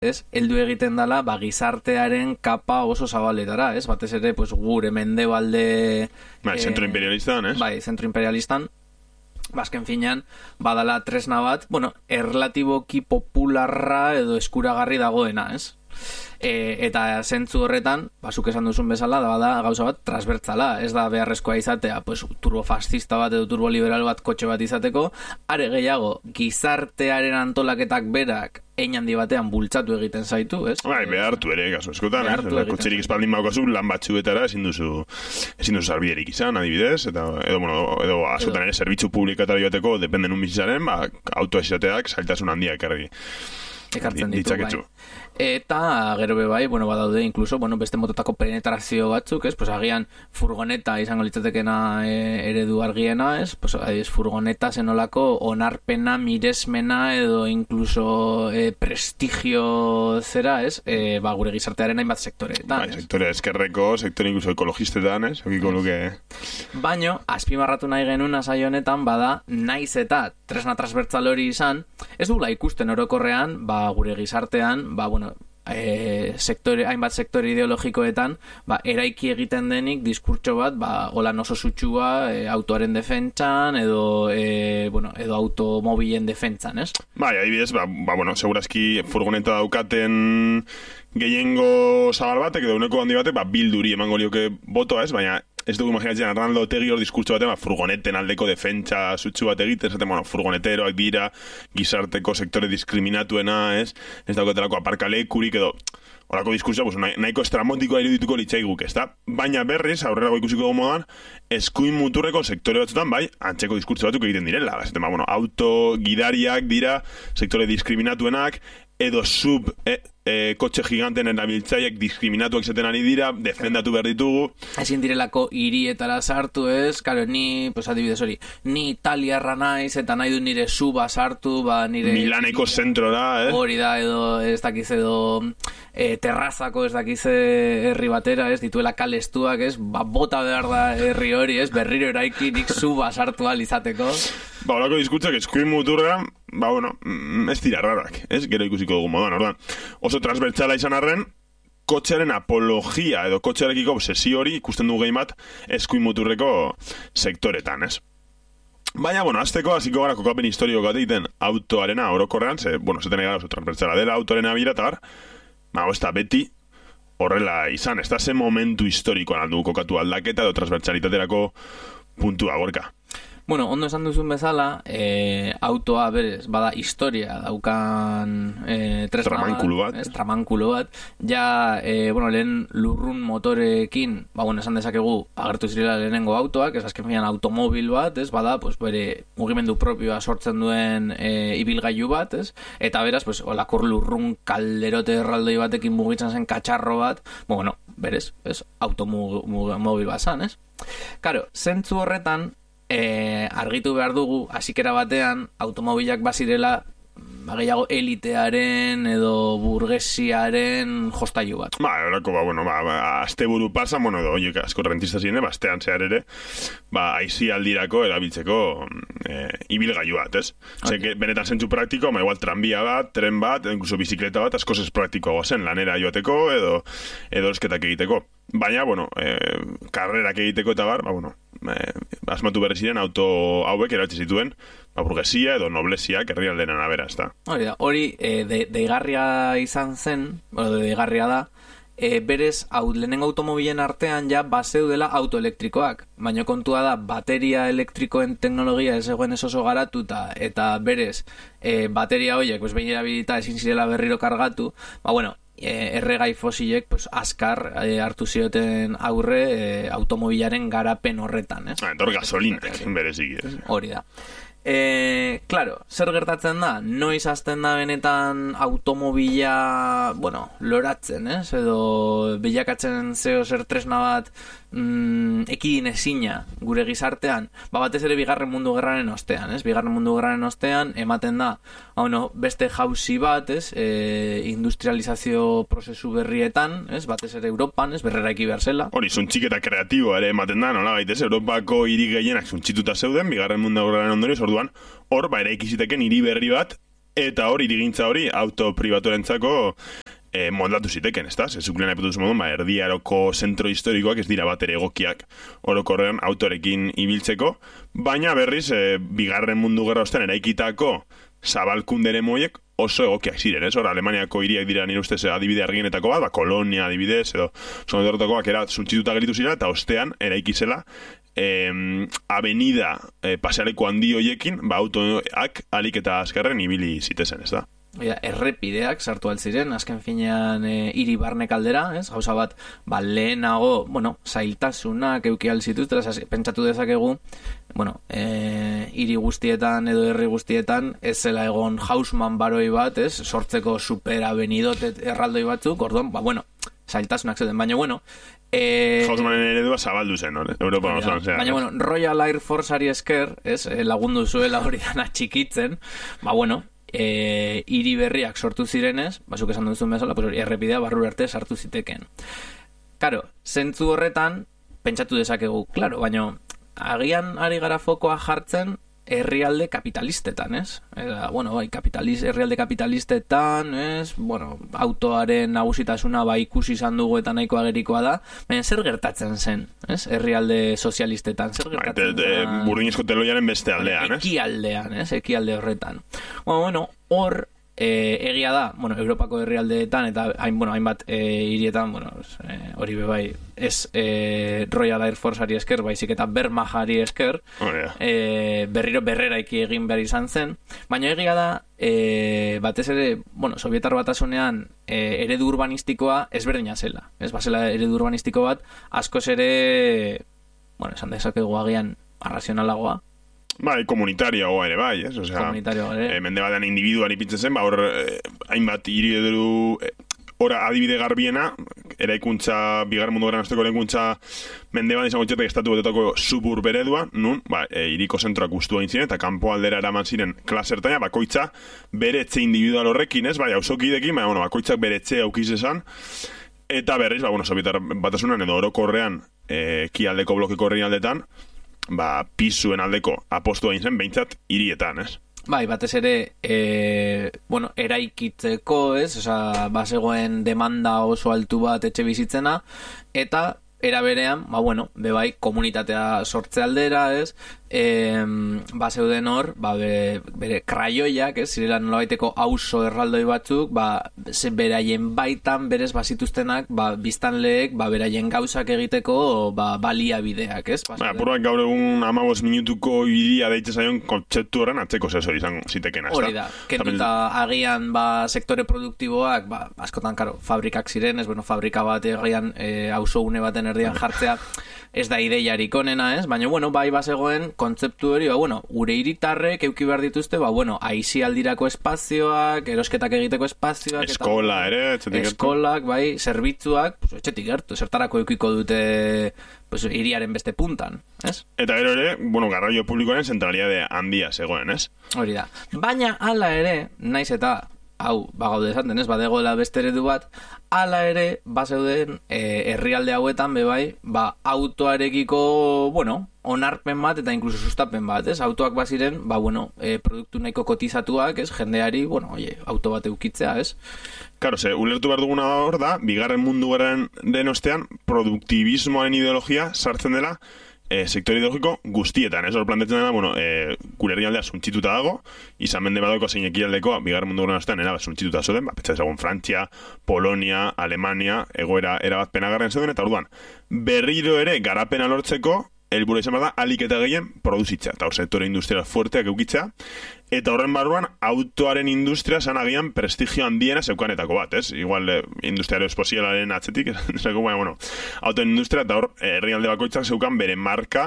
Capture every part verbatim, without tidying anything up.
ez, heldu egiten dala, ba, gizartearen kapa oso zabaletara, ez, batez ere, pues, gure mendebalde... Bai, eh, zentro imperialistan, ez? Bai, zentro imperialistan, bazken finean, badala tresna bat, bueno, erlatiboki popularra edo eskuragarri dagoena, ez? E, eta zentzu horretan, basuk esan duzun bezala, da bada gauza bat transbertzala, ez da beharrezkoa izatea, pues, turbofascista bat edo turboliberal bat kotxe bat izateko, are gehiago, gizartearen antolaketak berak hein handi batean bultzatu egiten zaitu, ez? Bai, behartu ere, kaso eskotan, eh? Kotxerik espaldin baukazu, lan batzuetara ezin duzu ezin duzu sarbiderik izan, adibidez, eta edo, bueno, edo askotan ere zerbitzu publikatara joateko, dependen un bizizaren, ba, autoesateak zailtasun handia ekarri. Ekartzen ditu, bai. Eta gero be bai, bueno, badaude incluso, bueno, beste mototako penetrazio batzuk, ez? Pues agian furgoneta izango litzatekena e, eredu argiena, ez? Pues adiz, furgoneta zenolako onarpena, miresmena edo incluso e, prestigio zera, ez? E, ba, gure gizartearen hainbat sektoreetan. Bai, sektore eskerreko, sektore incluso ekologistetan, ez? Okiko luke... Baino, azpimarratu nahi genuen saio honetan, bada, naiz eta tresna transbertzal hori izan, ez dugula ikusten orokorrean, ba, gure gizartean, ba, bueno, E, sektore, hainbat sektore ideologikoetan ba, eraiki egiten denik diskurtso bat ba, holan oso sutsua e, autoaren defentsan edo e, bueno, edo automobilen defentsan, ez? Bai, adibidez, ba, ba, bueno, segurazki furgoneta daukaten gehiengo zabal batek edo uneko handi batek, ba, bilduri emango lioke botoa, ez? Baina ez dugu imaginatzen Arnaldo Otegi hor diskurtso batean, ba, furgoneten aldeko defentsa sutsu bat egiten, zaten, bueno, furgoneteroak dira, gizarteko sektore diskriminatuena, ez? Ez daukotelako aparkalekurik edo, horako diskursoa, pues, nahiko estramotikoa irudituko litzaiguk, ez da? Baina berriz, aurrerago ikusiko dugu modan, eskuin muturreko sektore batzutan, bai, antzeko diskurtso batzuk egiten direla. Zaten, ba, bueno, auto gidariak dira, sektore diskriminatuenak, edo sub e, e, kotxe giganten erabiltzaiek diskriminatuak izaten ari dira, defendatu behar ditugu. Ezin direlako hirietara sartu, ez? Karo, ni, pues adibidez hori, ni italiarra naiz eta nahi du nire suba sartu, ba nire... Milaneko zentrora, eh? Hori da, edo ez dakiz edo e, terrazako ez dakiz herri batera, ez? Dituela kalestuak, ez? Ba, bota behar da herri hori, ez? Berriro eraiki nik suba sartu alizateko. Ba, horako diskurtzak eskuin muturra, ba, bueno, ez dira rarak, ez? Gero ikusiko dugu moduan, ordan. Oso transbertsala izan arren, kotxearen apologia edo kotxearekiko obsesio hori ikusten dugu gehi bat eskuin muturreko sektoretan, ez? Baina, bueno, azteko, hasiko gara kokapen historio bat egiten autoarena orokorrean, ze, bueno, zeten egara oso transbertsala dela autoarena bira, eta gar, ba, ez da beti horrela izan, ez da ze momentu historikoan aldu kokatu aldaketa edo transbertsalitaterako puntua gorka. Bueno, ondo esan duzun bezala, e, autoa berez, bada historia daukan e, tresna tramankulu bat, ez, tramankulu bat, ja, e, bueno, lehen lurrun motorekin, ba, bueno, esan dezakegu, agertu zirela lehenengo autoak, ez azken finean automobil bat, ez, bada, pues, bere mugimendu propioa sortzen duen e, ibilgailu bat, ez, eta beraz, pues, olakor lurrun kalderote erraldoi batekin mugitzen zen katxarro bat, bueno, berez, ez, automobil bat zan, ez? Karo, zentzu horretan, E, argitu behar dugu, hasikera batean, automobilak bazirela gehiago elitearen edo burgesiaren jostailu bat. Ba, horako, ba, bueno, ba, ba azte buru pasa, bueno, edo, oiek asko rentista ziren, ba, astean zehar ere, ba, aizi aldirako erabiltzeko e, ibilgailu bat, ez? Okay. Zeke, benetan zentzu praktiko, ma igual tranbia bat, tren bat, edo incluso bizikleta bat, asko ez praktikoa zen, lanera joateko, edo, edo esketak egiteko. Baina, bueno, e, karrerak egiteko eta bar, ba, bueno, e, asmatu berri ziren auto hauek erabiltzen zituen, ba, burgesia edo noblesiak herrialdeen arabera, ez da. Hori da, hori e, de, deigarria izan zen, bueno, deigarria da, e, berez, hau, lehenengo automobilen artean ja bazeudela autoelektrikoak, baina kontua da, bateria elektrikoen teknologia ez egoen ez oso garatuta, eta berez, e, bateria horiek, pues, behin erabilita ezin zirela berriro kargatu, ba, bueno, erregai fosilek pues, azkar e, hartu zioten aurre e, automobilaren garapen horretan, ez? Ah, entor gasolinak, berezik, ez? Hori da. E, claro, zer gertatzen da? Noiz hasten da benetan automobila, bueno, loratzen, ez? Edo bilakatzen zeo zer tresna bat mm, ekidin ezina gure gizartean, ba batez ere bigarren mundu gerraren ostean, ez? Bigarren mundu gerraren ostean ematen da, hau no, beste jauzi bat, ez? E, industrializazio prozesu berrietan, ez? Batez ere Europan, ez? Berreraiki behar zela. Hori, zuntxiketa kreatiboa ere ematen da, nola baitez, Europako hiri gehienak zuntxituta zeuden, bigarren mundu gerraren ondorioz, orduan, hor, ba, eraiki ziteken hiri berri bat, eta hori, irigintza hori, auto pribaturentzako E, moldatu ziteken, ez da? Zezuklen aipatuz modun, ba, erdiaroko zentro historikoak ez dira bat ere egokiak orokorrean autorekin ibiltzeko, baina berriz, e, bigarren mundu gerra ostean eraikitako zabalkundere moiek oso egokiak ziren, ez? Hor, Alemaniako hiriak dira nire ustez adibide argienetako bat, ba, Kolonia adibidez, edo zonodortakoak era suntzituta gelitu ziren, eta ostean eraikizela eh, avenida eh, pasealeko handi hoiekin, ba, autoak alik eta azkarren ibili zitezen, ez da? Ja, errepideak sartu altziren, azken finean e, hiri barne kaldera, ez? Gauza bat, ba, lehenago, bueno, zailtasunak euki alzituztela, pentsatu dezakegu, bueno, e, hiri guztietan edo herri guztietan, ez zela egon Haussmann baroi bat, ez? Sortzeko superabenidotet erraldoi batzuk, orduan, ba, bueno, zailtasunak zeuden, baina, bueno, Eh, Haussmannen eredua zabaldu zen, no? Europa ja, osoan, baina, bueno, Royal Air Forceari esker, ez? Lagundu zuela hori dana txikitzen, ba, bueno, E, hiri berriak sortu zirenez, basuk esan duzun bezala, pues, errepidea barru arte sartu ziteken. Karo, zentzu horretan, pentsatu dezakegu, klaro, baina agian ari gara fokoa jartzen herrialde kapitalistetan, ez? Eta, bueno, bai, kapitaliz, herrialde kapitalistetan, ez? Bueno, autoaren nagusitasuna bai ikusi izan dugu eta nahiko agerikoa da, baina zer gertatzen zen, ez? Herrialde sozialistetan, zer gertatzen zen? Burdinezko teloiaren beste aldean, ez? Ekialdean, ez? Ekialde horretan. Bueno, bueno, hor E, egia da, bueno, Europako herrialdeetan eta hain, bueno, hainbat e, hirietan, bueno, hori e, bebai ez e, Royal Air Forceari esker, baizik eta Wehrmachtari esker, oh, yeah. e, berriro berreraiki egin behar izan zen, baina egia da, e, batez ere, bueno, Sovietar Batasunean e, eredu urbanistikoa ezberdina zela, ez bazela eredu urbanistiko bat, askoz ere, bueno, esan dezakegu agian arrazionalagoa, bai, komunitariagoa ere bai, ez? Osea, komunitariagoa ere. E, mende batean individuan ipintzen zen, ba, hor, eh, hainbat hiri edo, eh, ora adibide garbiena, eraikuntza, bigarren mundu gerran azteko eraikuntza mende bat izango txetek estatu betetako suburb eredua, nun, ba, e, iriko zentroak ustu hain ziren, eta kanpo aldera eraman ziren klasertaina, bakoitza bere etxe individual horrekin, ez? Bai, auzokidekin, baina, bueno, bakoitzak bere etxe aukiz esan, eta berriz, ba, bueno, Sovietar Batasunan edo orokorrean, e, kialdeko blokeko herrialdetan, ba, pisuen aldeko apostu egin zen, behintzat hirietan, ez? Bai, batez ere, e, bueno, eraikitzeko, ez? Osa, bazegoen demanda oso altu bat etxe bizitzena, eta era berean, ba, bueno, bebai, komunitatea sortze aldera, ez? E, ba, zeuden hor, ba, be, bere kraioiak, ez? Zirela nolabaiteko auzo erraldoi batzuk, ba, ze beraien baitan, berez, bazituztenak, ba, biztanleek, ba, beraien gauzak egiteko, ba, baliabideak, ez? Ba, apuruak gaur egun amabos minutuko idia deitze zaion kontzeptu horren atzeko zezo izan zitekena, ez da? Hori da, kenduta agian, ba, sektore produktiboak, ba, askotan, karo, fabrikak ziren, ez, bueno, fabrika bat agian, e, auzo une baten erdian jartzea, ez da ideiarik onena, ez? Baina, bueno, bai bazegoen kontzeptu hori, ba, bueno, gure hiritarrek euki behar dituzte, ba, bueno, aisialdirako espazioak, erosketak egiteko espazioak, eskola eta, ere, etxetik gertu. Eskolak, bai, zerbitzuak, pues, etxetik gertu, zertarako eukiko dute pues, hiriaren beste puntan, ez? Eta gero ere, bueno, garraio publikoaren zentralidade handia zegoen, ez? Hori da. Baina, hala ere, naiz eta hau, bagaude esaten, ez, badegoela beste eredu bat, hala ere, bazeuden e, herrialde hauetan, bebai, ba, autoarekiko, bueno, onarpen bat eta inkluso sustapen bat, ez, autoak baziren, ba, bueno, e, produktu nahiko kotizatuak, ez, jendeari, bueno, oie, auto bat eukitzea, ez? Karo, ze, ulertu behar duguna hor da, bigarren mundu gerran den ostean, produktibismoaren ideologia sartzen dela, E, sektore ideologiko guztietan, ez hor plantetzen dena, bueno, e, gure herrialdea suntzituta dago, izan mende badauko zein ekialdekoa, bigarren mundu gerran ostean, eraba suntzituta zoden, ba, petsa ezagun Frantzia, Polonia, Alemania, egoera erabat penagarren zeuden, eta orduan, berriro ere garapena lortzeko, helburua izan bada, alik eta gehien produzitza, eta hor sektore industrial fuerteak eukitzea, eta horren barruan, autoaren industria zan agian prestigio handiena zeukanetako bat, ez? Igual, eh, industriario espozialaren atzetik, esako, baina, bueno, autoen industria, eta hor, herrialde bakoitzak zeukan bere marka,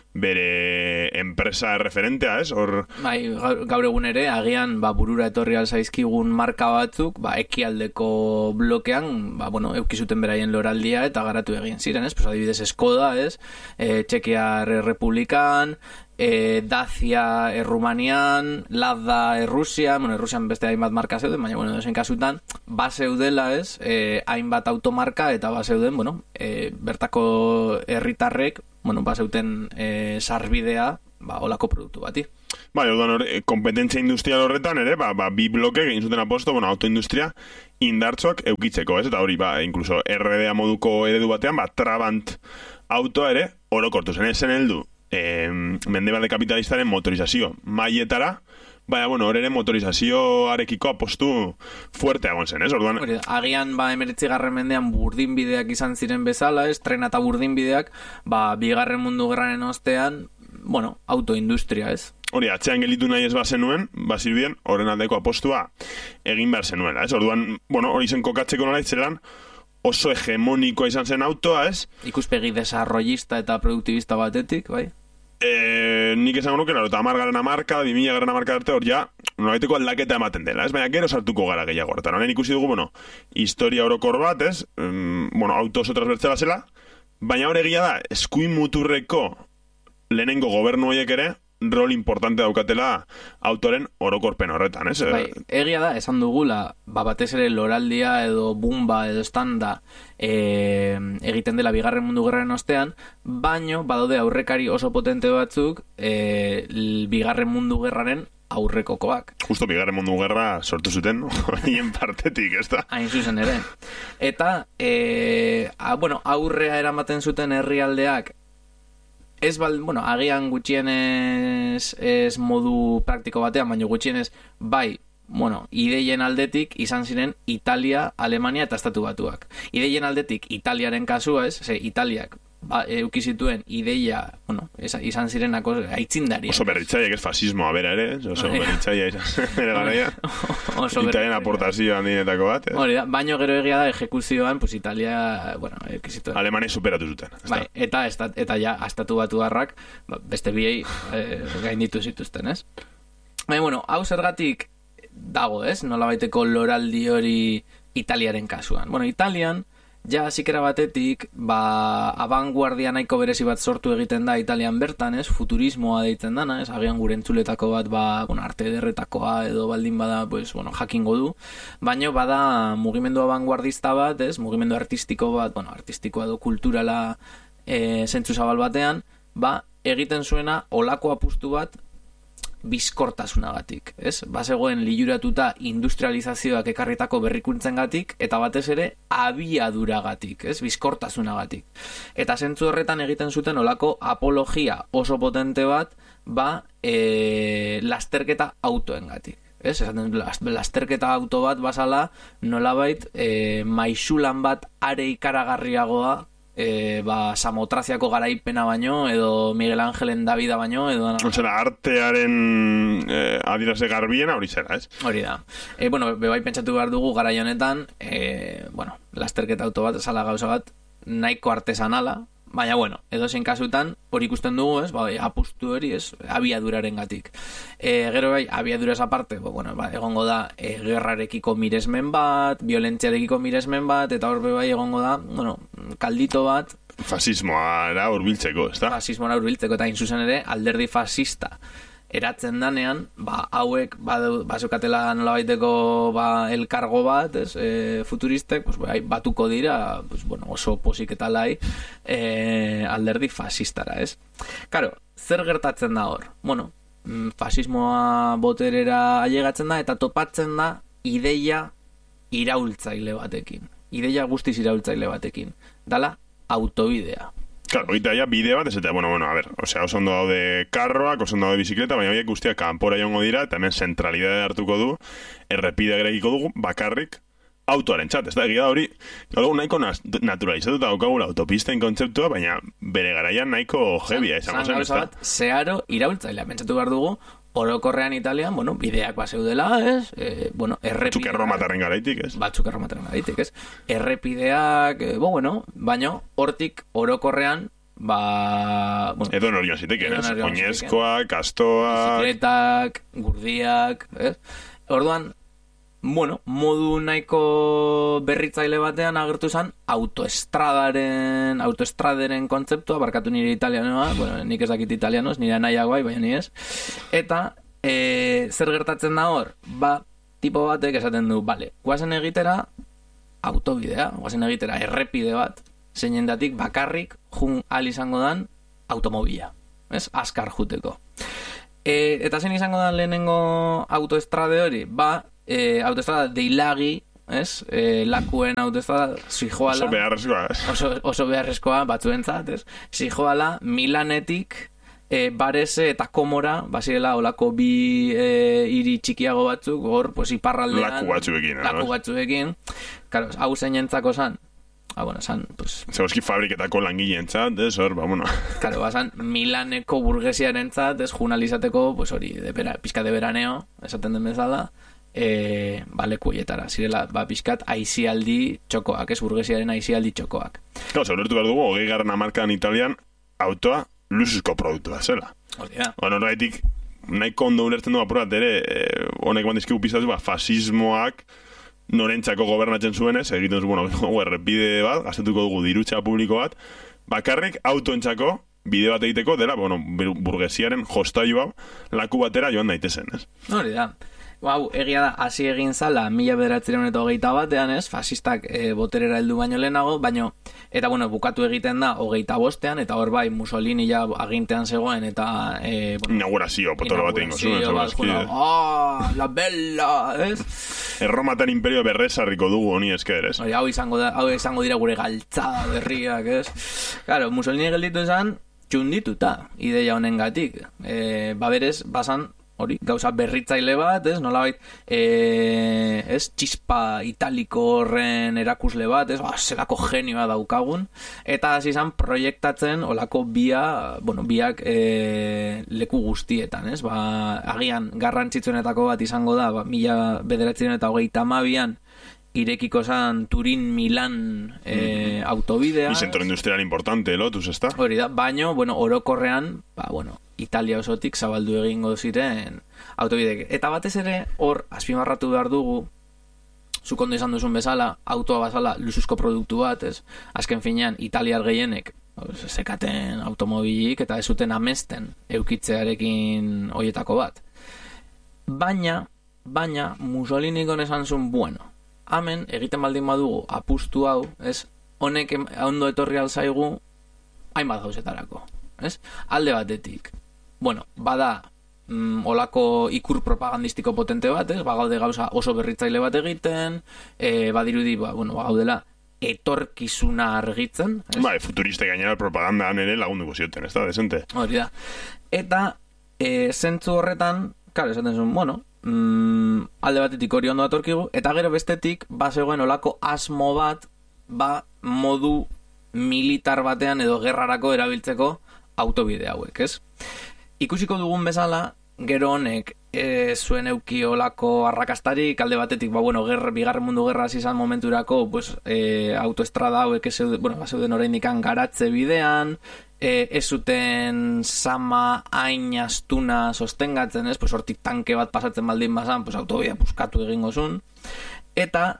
bere enpresa referentea, ez? Hor... Bai, gaur egun ere, agian, ba, burura etorri alzaizkigun marka batzuk, ba, ekialdeko blokean, ba, bueno, eukizuten beraien loraldia, eta garatu egin ziren, ez? Pues, adibidez, Skoda, ez? E, Txekiar Republikan, E, Dacia Errumanian, Lada Errusia, bueno, Errusian beste hainbat marka zeuden, baina, bueno, dozen kasutan, ba zeudela, ez, e, hainbat automarka, eta ba zeuden, bueno, e, bertako herritarrek, bueno, ba zeuten e, sarbidea, ba, olako produktu bati. Bai, orduan, kompetentzia industrial horretan ere, ba, ba, bi bloke egin zuten aposto, bueno, autoindustria indartsuak eukitzeko, ez? Eta hori, ba, incluso R D A moduko eredu batean, ba, Trabant autoa ere, orokortu zen, esen heldu, eh, mendebalde kapitalistaren motorizazio mailetara, baina, bueno, horren motorizazioarekiko apostu fuerte egon zen, ez? Orduan... Hori, agian, ba, emeretzi garren mendean burdinbideak izan ziren bezala, ez? Trena eta burdinbideak, ba, bigarren mundu gerraren ostean, bueno, autoindustria, ez? Hori, atzean gelitu nahi ez bazenuen, bazirudien, horren aldeko apostua egin behar zenuela, ez? Orduan, bueno, hori zen kokatzeko nola itzelan, oso hegemonikoa izan zen autoa, ez? Ikuspegi desarrollista eta produktibista batetik, bai? E, nik esango nuke, laro, eta hamar garen amarka, bi mila garen amarka arte hor ja, nolabaiteko aldaketa ematen dela, ez? Baina gero sartuko gara gehiago horretan. Honen ikusi dugu, bueno, historia orokor bat, ez? Um, bueno, auto oso transbertzela zela, baina hor egia da, eskuin muturreko lehenengo gobernu horiek ere, rol importante daukatela autoren orokorpen horretan, ez? Bai, egia da, esan dugula, ba, batez ere loraldia edo bumba edo standa e, egiten dela bigarren mundu gerraren ostean, baino badaude aurrekari oso potente batzuk e, bigarren mundu gerraren aurrekokoak. Justo bigarren mundu gerra sortu zuten, hien partetik, ez da? Hain zuzen ere. Eta, e, a, bueno, aurrea eramaten zuten herrialdeak ez bal, bueno, agian gutxienez ez modu praktiko batean, baina gutxienez bai, bueno, ideien aldetik izan ziren Italia, Alemania eta Estatu Batuak. Ideien aldetik Italiaren kasua, ez? Ze, Italiak ba, euki zituen ideia, bueno, izan zirenako aitzindaria. Oso berritzaiek ez fasismoa bera ere, oso berritzaia izan ere garaia. Italian aportazio handienetako bat. Hori da, baino gero egia da ejekuzioan, pues Italia, bueno, euki zituen. Alemania superatu zuten. Bai, eta, eta, eta ja, Estatu Batuarrak beste biei eh, gainditu zituzten, ez? Baina, bueno, hau zergatik dago, ez? Nola baiteko loraldi hori Italiaren kasuan. Bueno, Italian, ja, zikera batetik, ba, abanguardia nahiko berezi bat sortu egiten da Italian bertan, ez? Futurismoa deitzen dana, ez? Agian gure entzuletako bat, ba, bueno, arte ederretakoa edo baldin bada, pues, bueno, jakingo du. Baino, bada mugimendu abanguardista bat, ez? Mugimendu artistiko bat, bueno, artistikoa edo kulturala e, zentzu zabal batean, ba, egiten zuena olako apustu bat bizkortasunagatik, ez? Bazegoen liluratuta industrializazioak ekarritako berrikuntzengatik eta batez ere abiaduragatik, ez? Bizkortasunagatik. Eta zentzu horretan egiten zuten olako apologia oso potente bat, ba, e, lasterketa autoengatik. Ez? Esaten lasterketa auto bat basala nolabait e, maisulan bat are ikaragarriagoa E, ba, Samotraziako garaipena baino edo Miguel Angelen Davida baino edo... Osea, artearen eh, adirase garbiena hori zera, ez? Hori da. E, bueno, bebai pentsatu behar dugu garai honetan, e, bueno, lasterketa auto bat, esala gauza bat, nahiko artesanala, baina, bueno, edozein kasutan, hori ikusten dugu, ez, ba, apustu hori, ez, abiaduraren gatik. E, gero bai, abiaduraz aparte, ba, bueno, ba, egongo da, e, gerrarekiko miresmen bat, violentziarekiko miresmen bat, eta hor bai egongo da, bueno, kaldito bat, fasismoa hurbiltzeko, ez da? Fasismoa hurbiltzeko, eta inzuzen ere, alderdi fascista eratzen danean, ba, hauek bazukatela nolabaiteko ba, elkargo bat, ez, e, futuristek, pues, bai, batuko dira, pues, bueno, oso posik eta lai e, alderdi fascistara, ez? Karo, zer gertatzen da hor? Bueno, fasismoa boterera ailegatzen da, eta topatzen da ideia iraultzaile batekin. Ideia guztiz iraultzaile batekin. Dala, autobidea. Claro, oita ya bide bat, ez eta, bueno, bueno, a ver, osea, oso ondo daude karroak, oso ondo daude bizikleta, baina horiek guztiak kanpora jongo dira, eta hemen zentralidade hartuko du, errepide gerekiko dugu, bakarrik, autoaren txat, ez da, egia hori, gaur nahiko naturalizatuta daukagula autopisten kontzeptua, baina bere garaian nahiko jebia izango zen, ez da? Zeharo iraultzailea, pentsatu behar dugu, orokorrean Italian, bueno, bideak baseudela, ez? E, bueno, errepideak... Batzuk erromataren garaitik, ez? Batzuk erromataren garaitik, ez? Errepideak, e, bo, bueno, baino, hortik orokorrean, ba... Bueno, edo norion ziteken, ez? Oinezkoak, kastoak... Bizikletak, gurdiak, ez? Orduan, bueno, modu nahiko berritzaile batean agertu zen autoestradaren, autoestraderen kontzeptua, barkatu nire italianoa, bueno, nik ez dakit italianoz, nire nahiak bai, baina ni ez. Eta, e, zer gertatzen da hor? Ba, tipo batek esaten du, bale, guazen egitera autobidea, guazen egitera errepide bat, zeinendatik bakarrik jun al izango dan automobila, ez? Azkar juteko. E, eta zen izango da lehenengo autoestrade hori? Ba, e, autoestrada deilagi, ez? E, lakuen autoestrada zijoala... Oso beharrezkoa, ez? Oso, oso beharrezkoa, batzuentzat, ez? Zijoala Milanetik... E, Barese eta Komora, basirela olako bi e, hiri txikiago batzuk, hor, pues, iparraldean... Laku batzuekin, Laku batzuekin. Claro, hau zeinentzako zan. Ah, bueno, zan, pues... Zegoski fabriketako langileentzat, ez, hor, ba, bueno... Claro, ba, zan, Milaneko burgesiarentzat, ez, junalizateko, pues hori, de bera, pizka de veraneo, esaten den bezala, e, ba, lekuietara. Zirela, ba, pizkat, aizialdi txokoak, ez, burgesiaren aizialdi txokoak. Claro, zaulertu behar dugu, hogei garren hamarkadan Italian, autoa luxuzko produktua zela. Hori da. Bueno, horretik, nahiko ondo ulertzen du apurat ere, eh, honek bandizkigu piztatu, ba, fasismoak norentzako gobernatzen zuenez, egiten zu, bueno, errepide bat, gaztetuko dugu dirutza publiko bat, bakarrik autoentzako bide bat egiteko dela, bueno, burgesiaren jostaiua laku batera joan daitezen, ez? Hori da. Hau, egia da, hasi egin zala, mila bederatzireun eta hogeita batean, ez, fasistak e, boterera heldu baino lehenago, baino, eta bueno, bukatu egiten da, hogeita bostean, eta hor bai, Mussolini ja agintean zegoen, eta... E, bueno, inaugurazio, potolo bat egingo zuen, bat, bueno, ah, la bella, ez? Erromatan imperio berrezarriko dugu honi esker, ez? Hori, hau izango, da, hau izango dira gure galtzada berriak, ez? Claro, Mussolini gelditu izan, txundituta, ideia honen gatik. E, baberez, basan, hori, gauza berritzaile bat, ez, nolabait, e, ez, txispa italiko horren erakusle bat, ez, ba, zelako genioa daukagun, eta hasi izan proiektatzen olako bia, bueno, biak e, leku guztietan, ez, ba, agian garrantzitsuenetako bat izango da, ba, mila bederatzireun eta hogeita hamabian, irekiko zan Turin-Milan e, mm. autobidea. Y centro industrial importante, lotuz, ezta? Hori da, baino, bueno, orokorrean, ba, bueno, Italia osotik zabaldu egingo ziren autobidek. Eta batez ere, hor, azpimarratu behar dugu, zukondo izan duzun bezala, autoa bazala luxuzko produktu bat, ez? Azken finean, italiar gehienek, sekaten automobilik, eta ez zuten amesten eukitzearekin hoietako bat. Baina, baina, Mussolini esan zuen, bueno, hemen, egiten baldin badugu, apustu hau, ez? Honek ondo etorri alzaigu, hainbat gauzetarako, ez? Alde batetik, bueno, bada mm, olako ikur propagandistiko potente bat, ez? Bagaude gauza oso berritzaile bat egiten, e, badirudi, ba, bueno, bagaudela etorkizuna argitzen, ez? Ba, futurista gainera propagandaan ere lagunduko zioten, ez da, desente. Hori da. Eta, e, zentzu horretan, klar, esaten zuen, bueno, mm, alde batetik hori ondo atorkigu, eta gero bestetik, ba, zegoen olako asmo bat, ba, modu militar batean edo gerrarako erabiltzeko autobide hauek, ez? Ikusiko dugun bezala, gero honek e, zuen euki olako arrakastarik, alde batetik, ba, bueno, gerra, bigarren mundu gerra izan momenturako, pues, e, autoestrada hauek ez zeuden, bueno, zeuden oraindikan garatze bidean, e, ez zuten sama hain astuna sostengatzen, ez? Pues, hortik tanke bat pasatzen baldin bazan, pues, autobidea puskatu egingo zuen. Eta,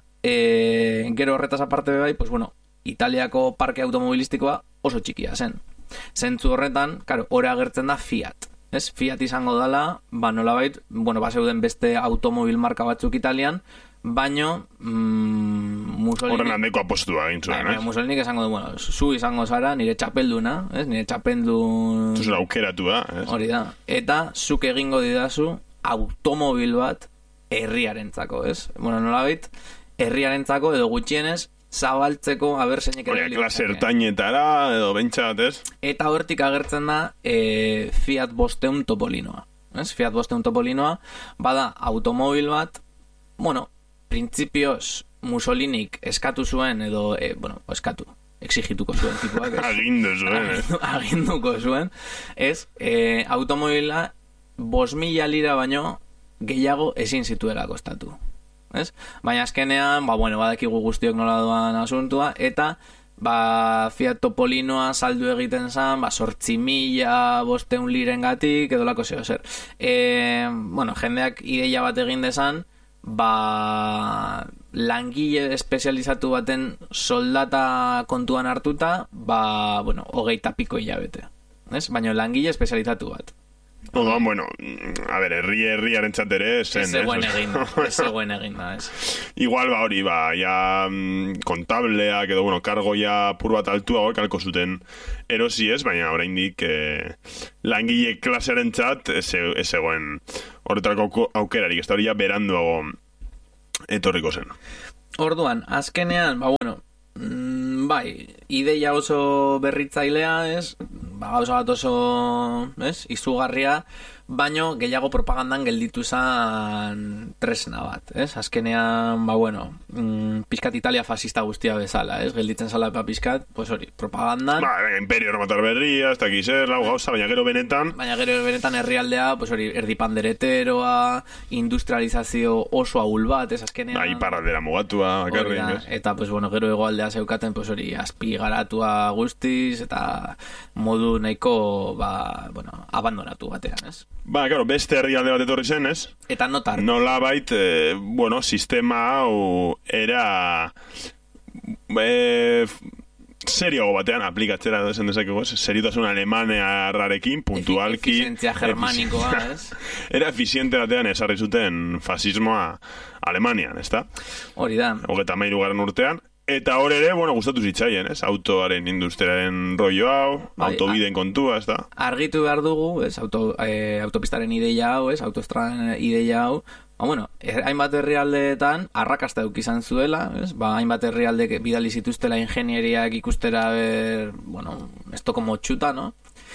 e, gero horretaz aparte bai, pues, bueno, Italiako parke automobilistikoa oso txikia zen. Zentzu horretan, karo, hori agertzen da Fiat. Ez? Fiat izango dela, ba nolabait, bueno, ba zeuden beste automobil marka batzuk Italian, baino mm, Mussolini... Horren handeko apostua egin zuen, eh? Mussolini izango du, bueno, zu izango zara, nire txapelduna, ez? Nire txapeldun... Zuzera aukeratua, ez? Hori da. Eta, zuk egingo didazu automobil bat herriarentzako, ez? Bueno, nolabait, herriarentzako edo gutxienez, zabaltzeko, haber, zeinek ere... Hori, klase ertainetara, edo bentsat, ez? Eta hortik agertzen da e, Fiat bosteun Topolinoa. Ez? Fiat bosteun Topolinoa, bada automobil bat, bueno, printzipioz Mussolinik eskatu zuen, edo, e, bueno, eskatu, exigituko zuen tipuak. Agindu zuen, eh? Aginduko zuen, ez? E, automobila bost mila lira baino gehiago ezin zituela kostatu. Ez? Baina azkenean, ba, bueno, badakigu guztiok nola doan asuntua, eta ba, Fiat Topolinoa saldu egiten zan, ba, sortzi mila bosteun liren gatik, edo lako zeo zer. E, bueno, jendeak ideia bat egin dezan, ba, langile espezializatu baten soldata kontuan hartuta, ba, bueno, hogeita piko hilabete. Ez? Baina langile espezializatu bat. Odoan, bueno, a ber, herri herriaren txatere zen, ez zegoen egin, ez zegoen egin da, ez. Igual, ba, hori, ba, ja mm, kontableak edo, bueno, kargoia pur bat altuago kalko zuten erosi ez, baina oraindik eh, langile klasearen txat ez ez zegoen horretarako aukerarik, ez da hori ja beranduago etorriko zen. Orduan, azkenean, ba, bueno, mm, bai, ideia oso berritzailea, ez, ba, gauza bat oso, ez, izugarria, baino gehiago propagandan gelditu zen tresna bat, ez? Azkenean, ba, bueno, mm, pizkat Italia fascista guztia bezala, ez? Gelditzen zala pa pizkat, pues hori, propagandan. Ba, imperio erromatar berria, ez dakiz zer, lau gauza, baina gero benetan. Baina gero benetan herrialdea, pues hori, erdipandereteroa, industrializazio oso ahul bat, ez? Azkenean. Ba, iparraldera mugatua, bakarrik, ez? Eta, pues bueno, gero hegoaldea zeukaten, pues hori, azpi garatua guztiz, eta modu nahiko, ba, bueno, abandonatu batean, ez? Ba, claro, beste herrialde bat etorri zen, ez? Eta notar. Nola bait, eh, bueno, sistema hau era eh, serioago batean aplikatzera zen dezakegu, ez? Seriotasun alemanearrarekin, puntualki. Efizientzia germanikoa, ez? Era efiziente batean esarri zuten fasismoa Alemanian, ez da? Hori da. Hogeta mairu garen urtean. Eta hor ere, bueno, gustatu zitzaien, ez? Autoaren industriaren rollo hau, bai, autobideen kontua, ez da? Argitu behar dugu, ez? Auto, eh, autopistaren ideia hau, ez? Autoestradan ideia hau. Ba, bueno, er, hainbat herrialdeetan arrakasta duk izan zuela, ez? Ba, hainbat herrialde bidali zituztela ingenieriak ikustera, ber, bueno, esto como txuta, no?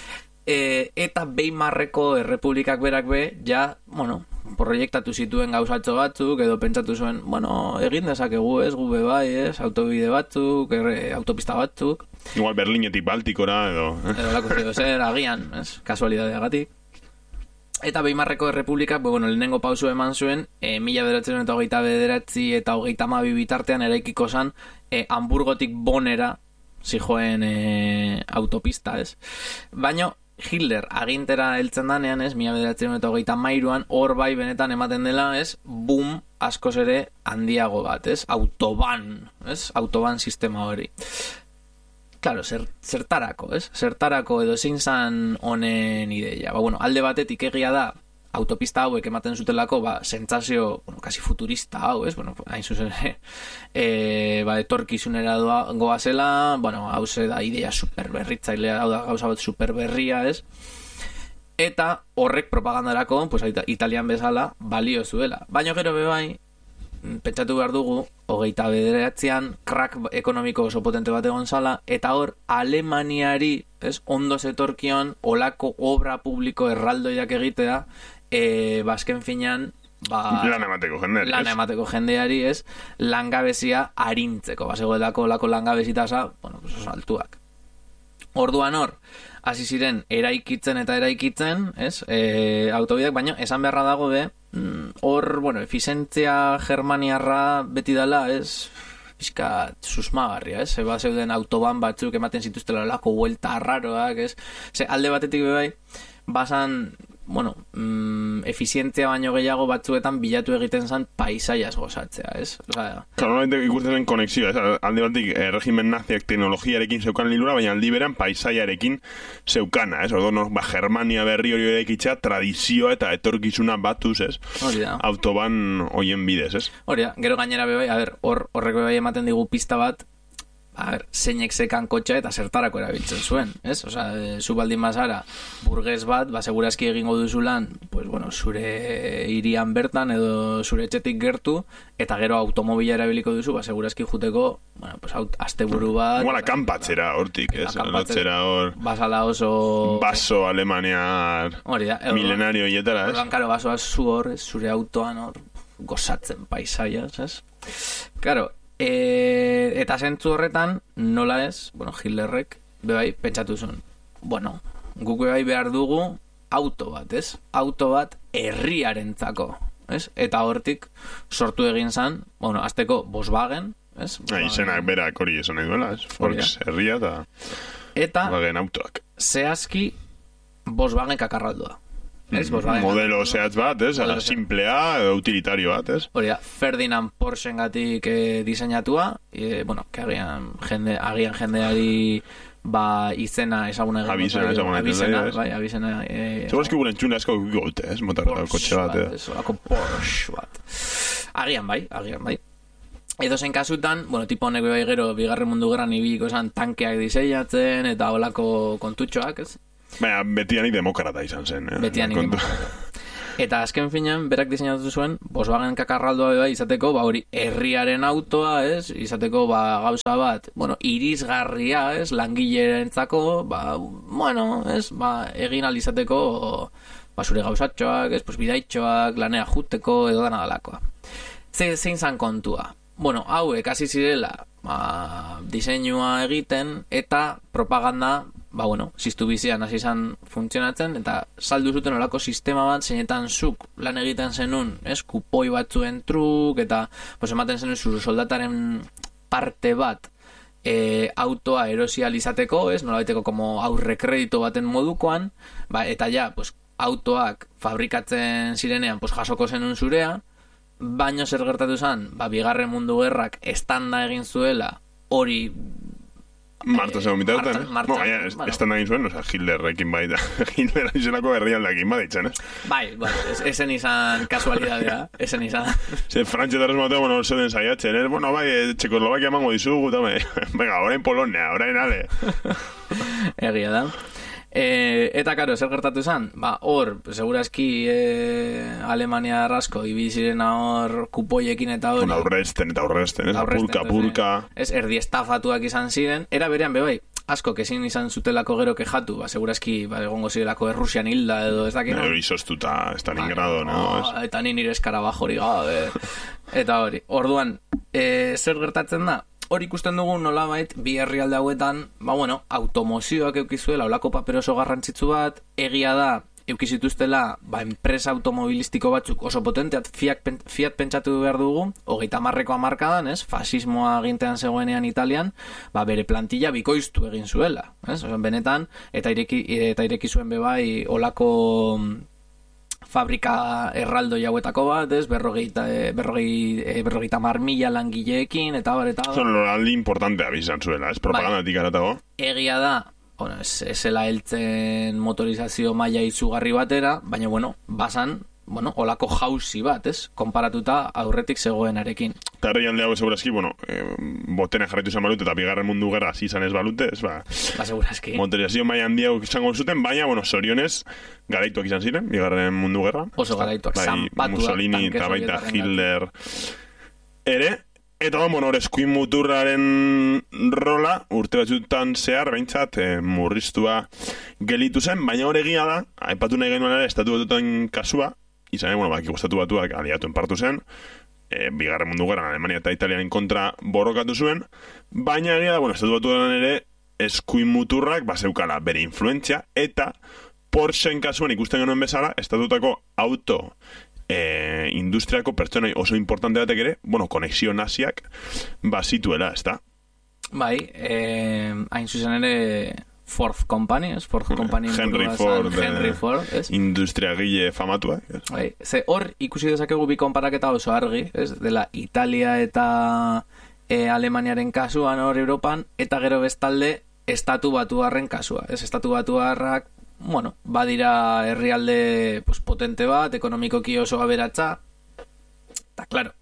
E, eta Weimarreko errepublikak berak be, ja, bueno, proiektatu zituen gauzatxo batzuk, edo pentsatu zuen, bueno, egin dezakegu, ez, gube bai, ez, autobide batzuk, erre, autopista batzuk. Igual Berlinetik Baltikora, edo... Edo lako zio zer, agian, ez, kasualidadeagatik. Eta Weimarreko errepublikak, bueno, lehenengo pausu eman zuen, e, mila bederatzi eta hogeita bederatzi eta hogeita hamabi bitartean eraikiko zan, e, Hamburgotik Bonera zijoen e, autopista, ez. Baina, Hitler agintera heltzen danean, ez, mila bederatziehun eta hogeita hamairuan, hor bai benetan ematen dela, ez, boom askoz ere handiago bat, ez, autoban, ez, autoban sistema hori. Claro, zer, zertarako, ez, zertarako edo zein zan honen ideia. Ba, bueno, alde batetik egia da, autopista hauek ematen zutelako, ba, sentsazio, bueno, kasi futurista hau, ez, bueno, hain zuzen, e, ba, etorkizunera doa, goazela, bueno, hau ze da idea superberritzailea, hau da gauza bat superberria, ez, eta horrek propagandarako, pues, Italian bezala, balio zuela. Baina gero bebai, pentsatu behar dugu, hogeita bederatzean, krak ekonomiko oso potente bat egon zala, eta hor, Alemaniari, ez, ondo zetorkion, olako obra publiko erraldoiak egitea, e, bazken finean, ba, lan emateko jendeari, lan emateko jendeari, ez, langabezia arintzeko, bazegoelako olako langabezitasa, bueno, pues oso altuak. Orduan hor, hasi ziren eraikitzen eta eraikitzen, ez, e, autobideak, baina esan beharra dago be, hor, mm, bueno, efizientzia germaniarra beti dela, ez, pixka susmagarria, ez, eba zeuden autoban batzuk ematen zituztela lako vuelta arraroak, ez, ze alde batetik bebai, basan, bueno, mm, efizientzia baino gehiago batzuetan bilatu egiten zen paisaiaz gozatzea, ez? Osea, normalmente ikusten den konexioa, ez? Alde batik, eh, regimen naziak teknologiarekin zeukan lilura, baina aldi beran paisaiarekin zeukana, ez? Ordo, no, ba, Germania berri hori eraikitza, tradizioa eta etorkizuna batuz, ez? Hori da. Autoban hoien bidez, ez? Hori da, gero gainera bebai, a ber, hor, horrek bebai ematen digu pista bat, a ber, zeinek zekan kotxa eta zertarako erabiltzen zuen, ez? Osa, e, zu baldin bazara burges bat, ba, segurazki egingo duzu lan, pues, bueno, zure hirian bertan edo zure etxetik gertu, eta gero automobila erabiliko duzu, ba, segurazki juteko, bueno, pues, aut, asteburu bat... Igual akanpatzera hortik, ez? Akanpatzera hor... Basala oso... Baso alemaniar... Hori da. Milenario hietara, ez? Horban, karo, basoa zu hor, zure autoan hor, gozatzen paisaiaz, ez? Karo, E, eta zentzu horretan, nola ez, bueno, Hitlerrek, bebai, pentsatu zuen. Bueno, guk bebai behar dugu auto bat, ez? Auto bat herriarentzako, ez? Eta hortik sortu egin zan, bueno, azteko Volkswagen, ez? Ah, izenak berak hori esan nahi duela, ez? Volks herria eta... Eta... Volkswagen autoak. Zehazki Volkswagen kakarraldua. Ez, mm-hmm. Modelo zehatz bat, ez? Modelo simplea edo utilitario bat, ez? Hori da, Ferdinand Porschen gatik eh, diseinatua, e, bueno, que agian, jende, agian jendeari ba, izena ezaguna egin. Abizena ezaguna egin. Abizena, bai, abizena. Segurazki guren txune asko gote, ez? Motarra kotxe bat. Olako Porsche bat. Agian bai, agian bai. Edo zen kasutan, bueno, tipo honek bai gero, bigarren mundu gerran ibiliko esan tankeak diseiatzen, eta olako kontutxoak, ez? Baina, betianik demokrata izan zen. Eh? Betianik demokrata. Eta azken finean, berak diseinatu zuen, Volkswagen kakarraldoa bai izateko, ba hori, herriaren autoa, ez? Izateko, ba, gauza bat, bueno, irisgarria, ez? Langilerentzako, ba, bueno, ez? Ba, egin alizateko, ba, zure gauzatxoak, ez? Pues, bidaitxoak, lanea juteko, edo dana dalakoa. Zein zan kontua? Bueno, hauek hasi zirela ba, diseinua egiten eta propaganda, ba bueno, ziztu bizian hasi izan funtzionatzen eta saldu zuten olako sistema bat zeinetan zuk lan egiten zenun, ez, kupoi batzuen truk eta pues, ematen zenun zure soldataren parte bat e, autoa erosializateko, ez, nolabaiteko como aurre kredito baten modukoan, ba, eta ja, pues, autoak fabrikatzen zirenean pues, jasoko zenun zurea, baino zer gertatu zen, ba, bigarren mundu gerrak estanda egin zuela, hori... Marta zegoen bitatzen, eh? Bueno, baina, estanda egin zuen, oza, Hitlerrekin baita. Hitler izenako herrialdekin badeitzen, eh? Bai, bueno, esen izan kasualidadea, esen izan... Ze, frantxetarrez matea, bueno, zeuden saiatzen, eh? Bueno, bai, Txekoslovakia emango dizugu, tame. Venga, orain Polonia, orain ale. Egia da. E, eta karo, zer gertatu zen? Ba, hor, segurazki e, Alemania arrasko ibizirena hor kupoiekin eta hori. Aurresten eta aurresten, ez? Apurka, apurka. Ez, erdi estafatuak izan ziren. Era berean, bebai, asko, kezin izan zutelako gero kejatu, ba, segurazki, ba, egongo zirelako Errusian hilda edo ez dakit. Hori izoztuta, Stalingrado, ba, no? no eta ni nire eskarabajori gabe. Eta hori, orduan, e, zer gertatzen da? Hor ikusten dugu nolabait bi herrialde hauetan, ba bueno, automozioak eukizuela, olako paper oso garrantzitsu bat, egia da, eukizituztela, ba, enpresa automobilistiko batzuk oso potenteat, Fiat, Fiat pentsatu behar dugu, hogeita hamarreko hamarkadan, ez, fasismoa agintean zegoenean Italian, ba, bere plantilla bikoiztu egin zuela, ez, oso, benetan, eta ireki, eta ireki zuen bebai, olako... fabrika erraldo jauetako bat, ez, berrogeita, berrogei, berrogeita mar mila langileekin, eta bar, eta bar. Zon loraldi importantea bizan zuela, ez, propagandatik aratago. Egia da, bueno, ez, ezela heltzen motorizazio maila izugarri batera, baina, bueno, basan, bueno, olako jauzi bat, ez, konparatuta aurretik zegoenarekin. Eta herri alde hau segurazki, bueno, eh, botena jarraitu izan balute, eta bigarren mundu gerra hasi izan ez balute, ez, ba, ba segurazki. Motorizazio maila handia izango zuten, baina, bueno, sorionez, garaituak izan ziren, bigarren mundu gerra. Oso garaituak, bai, zanpatuak. Mussolini eta baita Hitler ere, eta bueno, hor eskuin muturraren rola, urte batzutan zehar, behintzat, eh, murriztua gelitu zen, baina hor egia da, aipatu nahi genuen ere, estatu batutan kasua, izan, bueno, baki gustatu batuak aliatuen partu zen, e, bigarren mundu gerran Alemania eta Italianen kontra borrokatu zuen, baina egia da, bueno, estatu batutan ere, eskuin muturrak, baseukala bere influentzia, eta Porscheen kasuan ikusten genuen bezala, estatutako auto e, industriako pertsonai oso importante batek ere, bueno, konexio naziak bazituela, ez da? Bai, eh, hain zuzen ere Ford Company, ez? Ford Company Henry Ford, Henry Ford, ez? Industriagile famatua, ez? Bai, ze hor ikusi dezakegu bi konparaketa oso argi, ez? Dela Italia eta e, Alemaniaren kasuan hor Europan, eta gero bestalde estatu batuarren kasua, ez? Estatu batuarrak, bueno, badira herrialde pues, potente bat, ekonomikoki oso aberatsa, eta claro,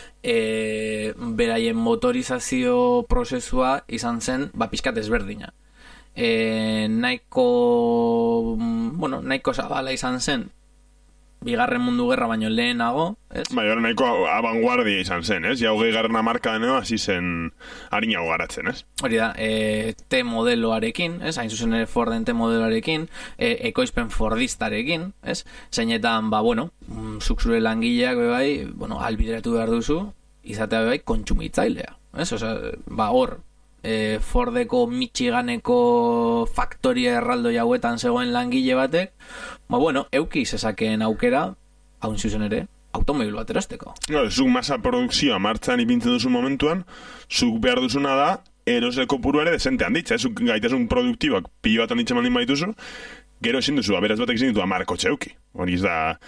e, beraien motorizazio prozesua izan zen, ba, pixkat ezberdina. E, nahiko, bueno, nahiko zabala izan zen, bigarren mundu gerra baino lehenago, ez? Bai, hori nahiko abanguardia izan zen, ez? Ja, hogei garren hamarka deneo, hasi zen harinago garatzen, ez? Hori da, e, T modeloarekin, ez? Hain zuzen ere Forden T modeloarekin, e, ekoizpen Fordistarekin, ez? Zeinetan, ba, bueno, zuk zure langileak, bai, bueno, albideratu behar duzu, izatea, bai, kontsumitzailea, ez? Osa, ba, hor, e, Fordeko Michiganeko faktoria erraldo jauetan zegoen langile batek, ba bueno, euki zezakeen aukera, haun zuzen ere, automobil bat erosteko. No, zuk masa produkzioa martxan ipintzen duzu momentuan, zuk behar duzuna da, eroseko puru ere desente handitza, zuk gaitasun produktiboak pilo bat handitza mandin baituzu, gero ezin duzu, aberaz batek ezin ditu amarko txeuki. Hori da,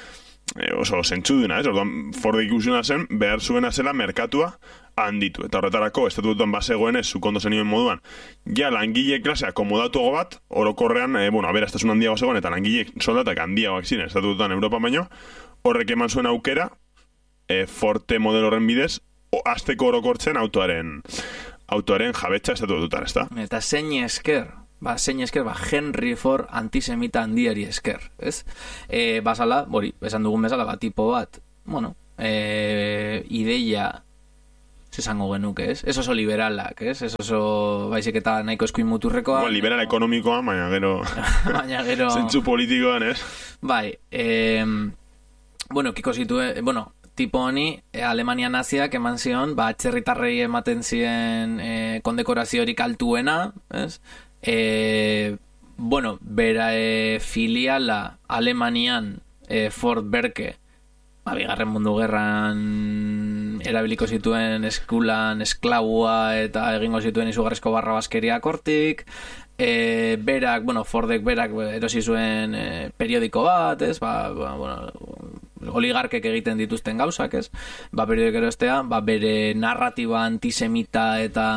e, oso zentzuduna, ez? Orduan, Ford ikusiuna zen, behar zuena zela merkatua handitu. Eta horretarako, estatutuan bazegoen ez, zukondo zenioen moduan, ja langile klasea komodatuago bat, orokorrean, e, bueno, aberastazun handiago zegoen, eta langile soldatak handiagoak ziren, estatutuan Europa baino, horrek eman zuen aukera, e, Forte modelo horren bidez, o, azteko orokortzen autoaren autoaren jabetza estatututan, ez da? Eta zein esker, ba, zein esker, ba, Henry Ford antisemita handiari esker, ez? E, basala, hori, esan dugun bezala, ba, tipo bat, bueno, e, ideia, esango genuke, ez? Ez oso liberalak, ez? Ez oso, baizik eta nahiko eskuin muturrekoa. Bueno, liberal ekonomikoa, baina gero... baina gero... zentzu politikoan, ez? Bai, e, bueno, kiko zituen, bueno, tipo honi, e, Alemania naziak eman zion, ba, atzerritarrei ematen ziren e, kondekoraziorik altuena, ez? E, bueno, bera e, filiala Alemanian e, Ford Berke, ba, bigarren mundu gerran erabiliko zituen eskulan esklabua eta egingo zituen izugarrizko barrabaskeria hortik, e, berak, bueno, Fordek berak erosi zuen e, periodiko bat, ez, ba, ba, bueno, oligarkek egiten dituzten gauzak, ez, ba, periodiko erostea, ba, bere narratiba antisemita eta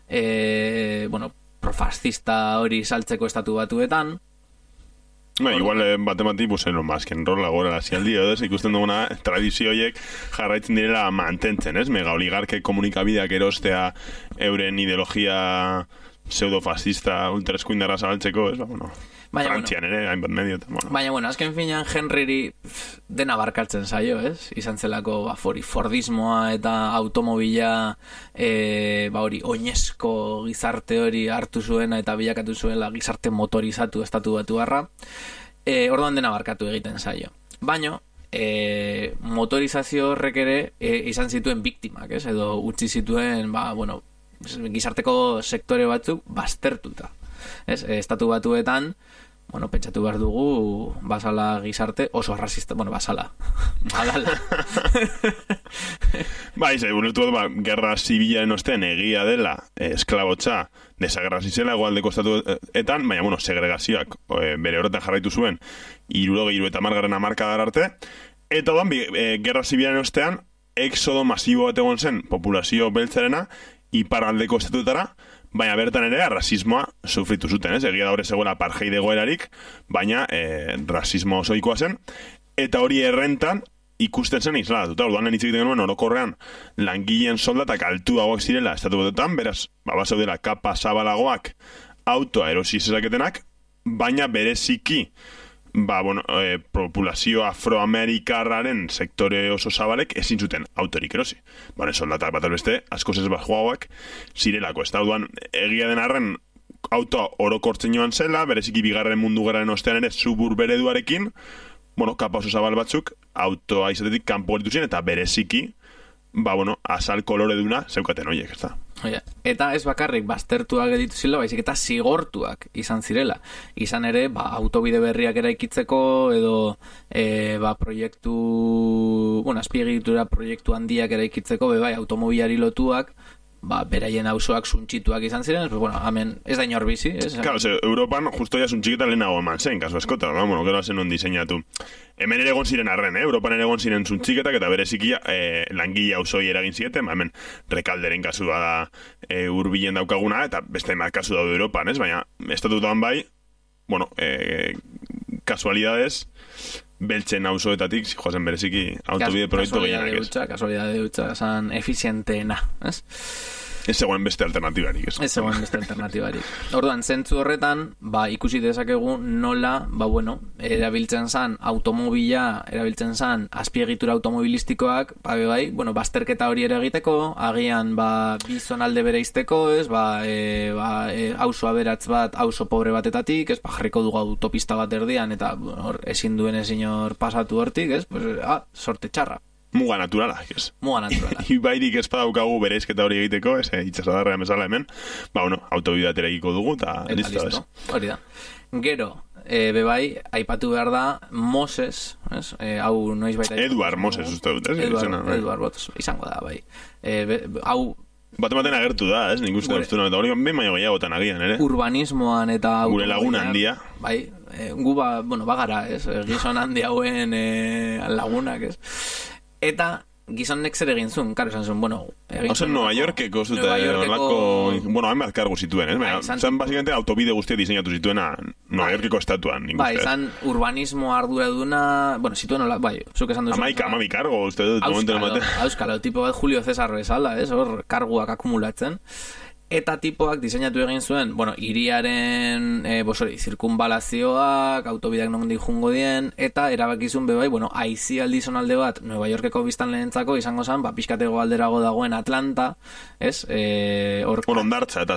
e, bueno, profascista hori saltzeko estatu batuetan. Ba, igual eh, batemati, pues, eno, mazken rola gora lazialdi, ez? Ikusten duguna tradizioiek jarraitzen direla mantentzen, ez? Mega oligarke komunikabideak erostea euren ideologia pseudo-fascista ultraeskuindarra zabaltzeko, ez? Ba, bueno, baina, Frantzian bueno, ere, hainbat medio. Bueno. Baina, bueno, azken finean Henryri dena barkatzen zaio, ez? Izan zelako, ba, fori, Fordismoa eta automobila, e, ba, hori, oinezko gizarte hori hartu zuena eta bilakatu zuela gizarte motorizatu estatu batuarra. E, orduan dena barkatu egiten zaio. Baina, e, motorizazio horrek ere e, izan zituen biktimak, ez? Edo utzi zituen, ba, bueno, gizarteko sektore batzuk baztertuta. Ez, estatu batuetan, bueno, pentsatu behar dugu basala gizarte oso arrazista, bueno, basala. Adala. Ba, izan, ulertu bat, ba, gerra zibilaren ostean egia dela, eh, esklabotza, desagerrazizela egualdeko estatuetan, baina, bueno, segregazioak eh, bere horretan jarraitu zuen, hirurogei eta margarren hamarkadar arte, eta doan, eh, gerra zibilaren ostean, exodo masibo bat egon zen populazio beltzarena, iparraldeko estatuetara, baina bertan ere rasismoa sufritu zuten, ez? Egia da hori zegoela apartheid egoerarik, baina eh, rasismo osoikoa zen, eta hori errentan ikusten zen isladatuta. Orduan hitz egiten genuen orokorrean langileen soldatak altuagoak zirela estatu batuetan, beraz, ba, bazaudela kapa zabalagoak autoa erosi zezaketenak, baina bereziki ba, bueno, eh, populazio afroamerikarraren sektore oso zabalek ezin zuten autorik erosi. Bane, soldatak bat albeste, askoz ez bajoagoak zirelako. Ez da, duan, egia den arren autoa orokortzen joan zela, bereziki bigarren mundu gerraren ostean ere suburbereduarekin, bueno, kapa oso zabal batzuk, autoa izatetik kanpo geritu ziren, eta bereziki, ba, bueno, azal kolore duna zeukaten horiek, ez da. Oia, eta ez bakarrik baztertuak editu zila, baizik eta zigortuak izan zirela. Izan ere, ba, autobide berriak eraikitzeko edo e, ba, proiektu, bueno, azpiegitura proiektu handiak eraikitzeko, be bai, automobilari lotuak, ba, beraien auzoak suntxituak izan ziren, pues, bueno, hemen ez da inor bizi, ez? Claro, ze, Europan justo ya suntxiketa lehenago eman zen, kasu eskota, no? Bueno, gero zen on diseinatu. Hemen ere egon ziren arren, eh? Europan ere egon ziren suntxiketak eta berezikia eh, langile auzoi eragin zieten, hemen rekalderen kasua da eh, urbilen daukaguna, eta beste emat kasu daude Europan, ez? Baina, estatutuan bai, bueno, eh, kasualidades, beltzen auzoetatik, joazen bereziki autobide proiektu gehienak, ez? Kasualidade dutxa, esan efizienteena, ez? Ez zegoen beste alternatibarik, ez? Ez zegoen beste alternatibarik. Orduan, zentzu horretan, ba, ikusi dezakegu nola, ba, bueno, erabiltzen zan automobila, erabiltzen zan azpiegitura automobilistikoak, ba, bai, bueno, bazterketa hori ere egiteko, agian, ba, bizonalde bere izteko, ez, ba, e, ba, e, auzo aberatz bat, auzo pobre batetatik, ez, ba, jarriko dugu autopista bat erdian, eta, hor, ezin duen ezin hor pasatu hortik, ez, pues, ah, sorte txarra. Muga naturala, ez? Muga naturala. Ibairik ez badaukagu berezketa hori egiteko, ez, itxasadarra emezala hemen, ba, bueno, autobidatera egiko dugu, eta listo, ez? Hori da. Gero, e, bebai, aipatu behar da, Moses, ez? E, hau noiz baita... Eduard Moses, uste dut, ez? Eduard, Eduard Botos, izango da, bai. E, be, hau, Bat-ematen agertu da, ez? Nik uste Gure- uste eta hori behin baino gehiagotan agian, ere? Urbanismoan eta... Gure laguna automobilean, handia. Bai, e, gu ba, bueno, bagara, ez? E, Gizon handi hauen e, lagunak, ez? Eta gizonek zer egin zuen, karo esan zuen, bueno... egin Ozen, zuen Nueva olako- Yorkeko, ez dute, Nueva Yorkeko- olako... Bueno, hainbat kargu zituen, ez? Bai, Baina, izan- zan, basikamente, autobide guztia diseinatu zituena Nueva Bai. Yorkeko estatuan, nik Bai, uste. izan urbanismo arduraduna... Bueno, zituen hola, bai, zuk esan duzu. Amaika, amabi kargo, uste dut, momentu Auskalo, ematen. auskalo, tipo bat Julio Cesar bezala, ez, hor, karguak akumulatzen. Eta tipoak diseinatu egin zuen, bueno, hiriaren, e, bosori, zirkunbalazioak, autobideak nondik jungo dien, eta erabakizun bebai, bueno, aizialdi zonalde bat, Nueva Yorkeko biztan lehentzako, izango zen, ba, pixkatego alderago dagoen Atlanta, ez, e, hor... Bueno, ondartza, eta